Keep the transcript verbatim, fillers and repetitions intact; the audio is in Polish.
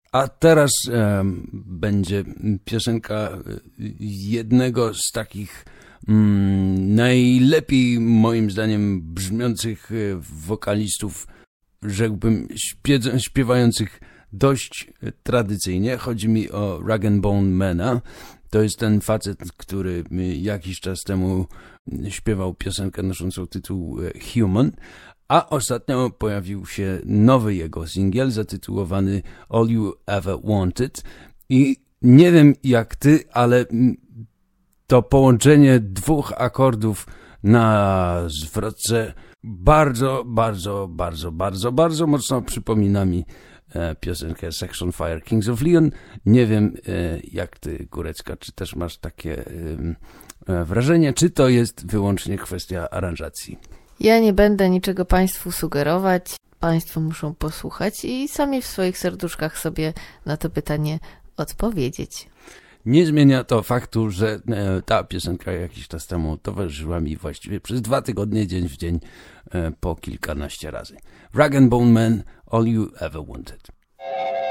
A teraz e, będzie piosenka jednego z takich mm, najlepiej moim zdaniem brzmiących wokalistów, rzekłbym śpiew- śpiewających dość tradycyjnie. Chodzi mi o Rag and Bone Mana. To jest ten facet, który jakiś czas temu śpiewał piosenkę noszącą tytuł Human, a ostatnio pojawił się nowy jego singiel zatytułowany All You Ever Wanted i nie wiem jak ty, ale to połączenie dwóch akordów na zwrotce bardzo, bardzo, bardzo, bardzo, bardzo mocno przypomina mi piosenkę Sex on Fire Kings of Leon. Nie wiem jak ty, Górecka, czy też masz takie wrażenie, czy to jest wyłącznie kwestia aranżacji? Ja nie będę niczego Państwu sugerować. Państwo muszą posłuchać i sami w swoich serduszkach sobie na to pytanie odpowiedzieć. Nie zmienia to faktu, że ta piosenka jakiś czas temu towarzyszyła mi właściwie przez dwa tygodnie, dzień w dzień, po kilkanaście razy. Rag and Bone Man, All You Ever Wanted.